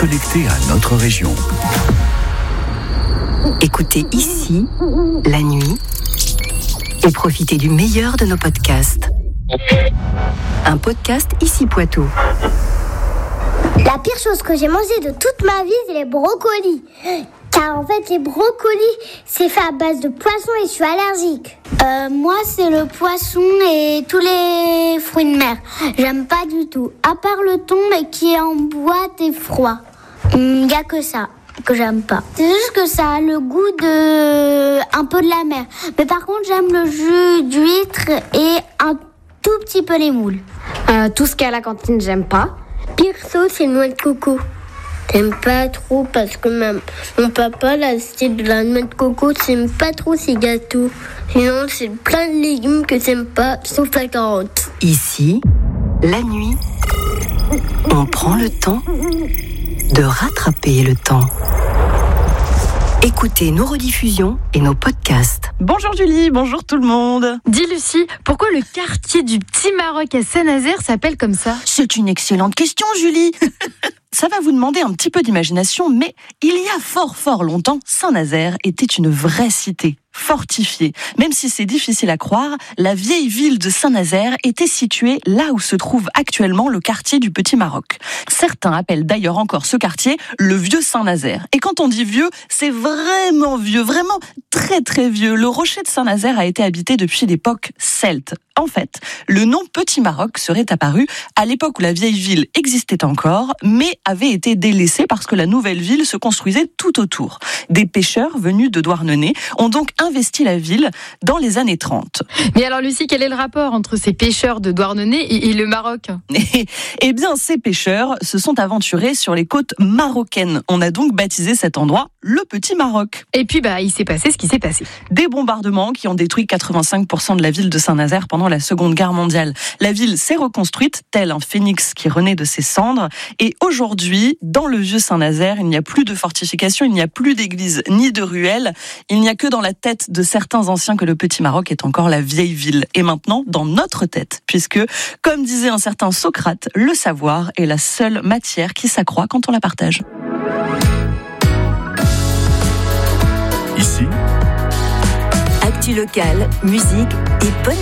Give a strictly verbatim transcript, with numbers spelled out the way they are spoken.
connecté à notre région. Écoutez ici, la nuit, et profitez du meilleur de nos podcasts. Un podcast Ici Poitou. La pire chose que j'ai mangée de toute ma vie, c'est les brocolis. Car en fait, les brocolis, c'est fait à base de poisson et je suis allergique. Euh, moi, c'est le poisson et tous les fruits de mer. J'aime pas du tout. À part le thon, mais qui est en boîte et froid. Il n'y a que ça que j'aime pas. C'est juste que ça a le goût de un peu de la mer. Mais par contre, j'aime le jus d'huître et un tout petit peu les moules. Euh, tout ce qu'il y a à la cantine, j'aime pas. Pire sauce, c'est noix de coco. J'aime pas trop parce que même mon papa, là, c'est de la noix de coco, j'aime pas trop ces gâteaux. Sinon, c'est plein de légumes que j'aime pas, sauf la carotte. Ici, la nuit, on prend le temps de rattraper le temps. Écoutez nos rediffusions et nos podcasts. Bonjour Julie, bonjour tout le monde. Dis Lucie, pourquoi le quartier du Petit Maroc à Saint-Nazaire s'appelle comme ça ? C'est une excellente question Julie. Ça va vous demander un petit peu d'imagination, mais il y a fort fort longtemps, Saint-Nazaire était une vraie cité, fortifiée. Même si c'est difficile à croire, la vieille ville de Saint-Nazaire était située là où se trouve actuellement le quartier du Petit Maroc. Certains appellent d'ailleurs encore ce quartier le vieux Saint-Nazaire. Et quand on dit vieux, c'est vraiment vieux, vraiment très très vieux. Le rocher de Saint-Nazaire a été habité depuis l'époque celte. En fait, le nom Petit Maroc serait apparu à l'époque où la vieille ville existait encore, mais avait été délaissée parce que la nouvelle ville se construisait tout autour. Des pêcheurs venus de Douarnenez ont donc investi la ville dans les années trente. Mais alors Lucie, quel est le rapport entre ces pêcheurs de Douarnenez et, et le Maroc ? Eh bien, ces pêcheurs se sont aventurés sur les côtes marocaines. On a donc baptisé cet endroit le Petit Maroc. Et puis, bah, il s'est passé ce qui s'est passé. Des bombardements qui ont détruit quatre-vingt-cinq pour cent de la ville de Saint-Nazaire pendant la Seconde Guerre mondiale. La ville s'est reconstruite, tel un phénix qui renaît de ses cendres. Et aujourd'hui, dans le vieux Saint-Nazaire, il n'y a plus de fortifications, il n'y a plus d'église ni de ruelles. Il n'y a que dans la tête de certains anciens que le Petit Maroc est encore la vieille ville. Et maintenant, dans notre tête, puisque, comme disait un certain Socrate, le savoir est la seule matière qui s'accroît quand on la partage. Ici, actu locale, musique et bonne